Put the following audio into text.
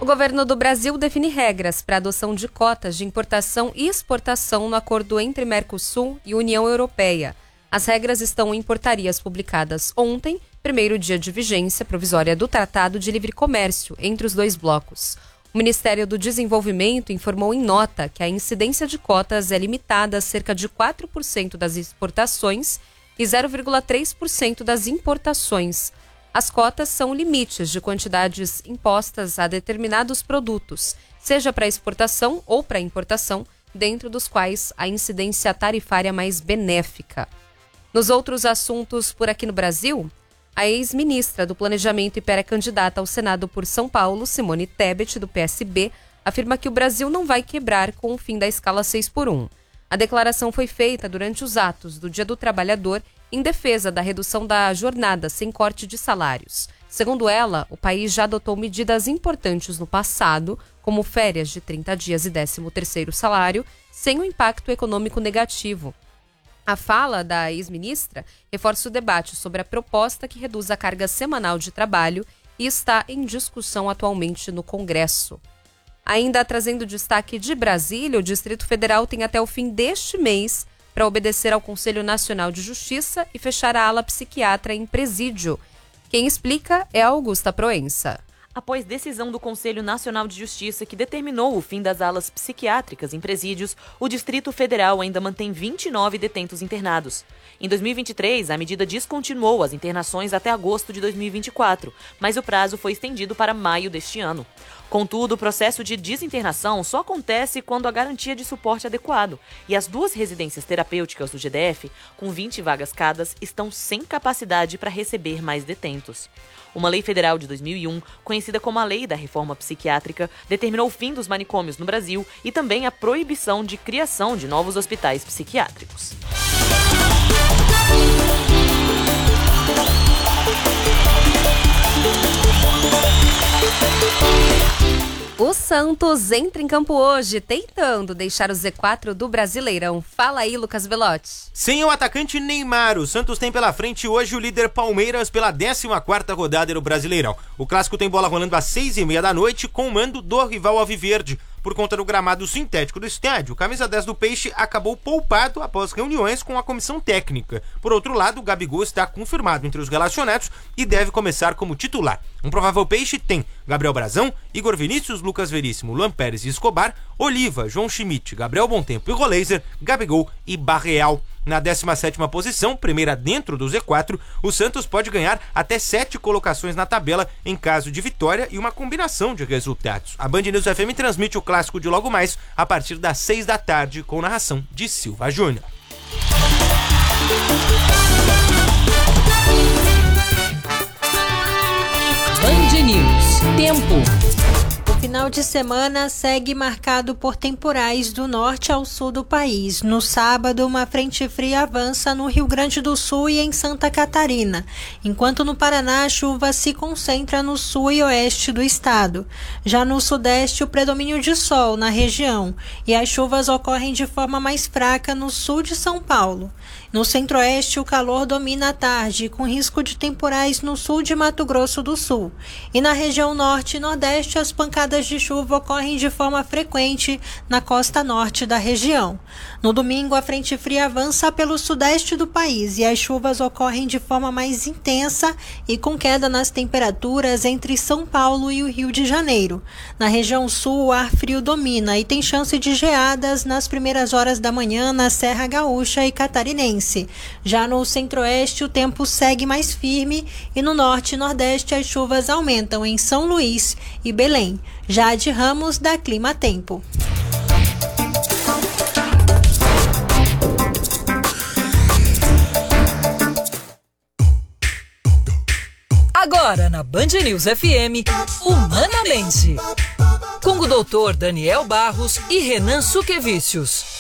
governo do Brasil define regras para a adoção de cotas de importação e exportação no acordo entre Mercosul e União Europeia. As regras estão em portarias publicadas ontem, primeiro dia de vigência provisória do Tratado de Livre Comércio entre os dois blocos. O Ministério do Desenvolvimento informou em nota que a incidência de cotas é limitada a cerca de 4% das exportações e 0,3% das importações. As cotas são limites de quantidades impostas a determinados produtos, seja para exportação ou para importação, dentro dos quais a incidência tarifária mais benéfica. Nos outros assuntos por aqui no Brasil, a ex-ministra do Planejamento e pré-candidata ao Senado por São Paulo, Simone Tebet, do PSB, afirma que o Brasil não vai quebrar com o fim da escala 6x1. A declaração foi feita durante os atos do Dia do Trabalhador em defesa da redução da jornada sem corte de salários. Segundo ela, o país já adotou medidas importantes no passado, como férias de 30 dias e 13º salário, sem um impacto econômico negativo. A fala da ex-ministra reforça o debate sobre a proposta que reduz a carga semanal de trabalho e está em discussão atualmente no Congresso. Ainda trazendo destaque de Brasília, o Distrito Federal tem até o fim deste mês para obedecer ao Conselho Nacional de Justiça e fechar a ala psiquiatra em presídio. Quem explica é a Augusta Proença. Após decisão do Conselho Nacional de Justiça que determinou o fim das alas psiquiátricas em presídios, o Distrito Federal ainda mantém 29 detentos internados. Em 2023, a medida descontinuou as internações até agosto de 2024, mas o prazo foi estendido para maio deste ano. Contudo, o processo de desinternação só acontece quando há garantia de suporte adequado, e as duas residências terapêuticas do GDF, com 20 vagas cada, estão sem capacidade para receber mais detentos. Uma lei federal de 2001, conhecida como a Lei da Reforma Psiquiátrica, determinou o fim dos manicômios no Brasil e também a proibição de criação de novos hospitais psiquiátricos. O Santos entra em campo hoje, tentando deixar o Z4 do Brasileirão. Fala aí, Lucas Velotti. Sem o atacante Neymar, o Santos tem pela frente hoje o líder Palmeiras pela 14ª rodada do Brasileirão. O clássico tem bola rolando às 6h30 da noite com o mando do rival alviverde. Por conta do gramado sintético do estádio, o camisa 10 do Peixe acabou poupado após reuniões com a comissão técnica. Por outro lado, o Gabigol está confirmado entre os relacionados e deve começar como titular. Um provável Peixe tem Gabriel Brazão, Igor Vinícius, Lucas Veríssimo, Luan Pérez e Escobar, Oliva, João Schmidt, Gabriel Bontempo e Roleiser, Gabigol e Barreal. Na 17ª posição, primeira dentro do Z4, o Santos pode ganhar até 7 colocações na tabela em caso de vitória e uma combinação de resultados. A Band News FM transmite o clássico de logo mais a partir das 6 da tarde com narração de Silva Júnior. Band News. Tempo. O final de semana segue marcado por temporais do norte ao sul do país. No sábado, uma frente fria avança no Rio Grande do Sul e em Santa Catarina, enquanto no Paraná a chuva se concentra no sul e oeste do estado. Já no sudeste, o predomínio de sol na região e as chuvas ocorrem de forma mais fraca no sul de São Paulo. No centro-oeste, o calor domina à tarde, com risco de temporais no sul de Mato Grosso do Sul. E na região norte e nordeste, as pancadas de chuva ocorrem de forma frequente na costa norte da região. No domingo, a frente fria avança pelo sudeste do país e as chuvas ocorrem de forma mais intensa e com queda nas temperaturas entre São Paulo e o Rio de Janeiro. Na região sul, o ar frio domina e tem chance de geadas nas primeiras horas da manhã na Serra Gaúcha e Catarinense. Já no centro-oeste, o tempo segue mais firme e no norte e nordeste as chuvas aumentam em São Luís e Belém. Jade Ramos, da Clima Tempo. Agora na Band News FM, Humanamente, com o doutor Daniel Barros e Renan Suquevicius.